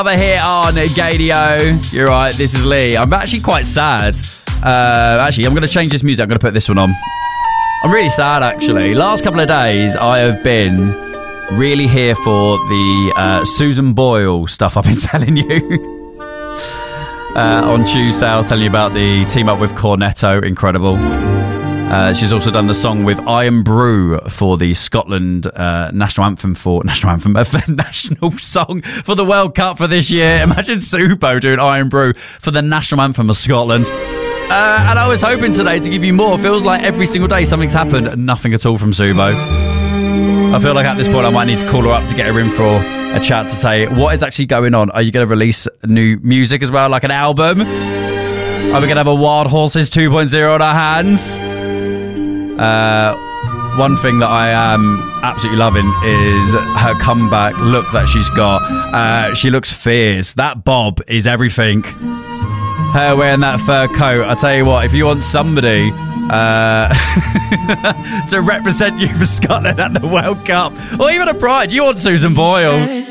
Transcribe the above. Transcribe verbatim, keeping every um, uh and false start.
Over here on Gadio. You're right, this is Lee. I'm actually quite sad. Uh, actually, I'm going to change this music. I'm going to put this one on. I'm really sad, actually. Last couple of days, I have been really here for the uh, Susan Boyle stuff I've been telling you. uh, on Tuesday, I was telling you about the team up with Cornetto. Incredible. Uh, she's also done the song with Iron Brew for the Scotland uh, national anthem for national anthem, uh, for national song for the World Cup for this year. Imagine Subo doing Iron Brew for the national anthem of Scotland. Uh, and I was hoping today to give you more. Feels like every single day something's happened and nothing at all from Subo. I feel like at this point I might need to call her up to get her in for a chat to say what is actually going on. Are you going to release new music as well, like an album? Are we going to have a Wild Horses two point oh on our hands? Uh, one thing that I am absolutely loving is her comeback look that she's got. Uh, she looks fierce. That bob is everything. Her wearing that fur coat. I tell you what, if you want somebody uh, to represent you for Scotland at the World Cup, or even a Pride, you want Susan Boyle.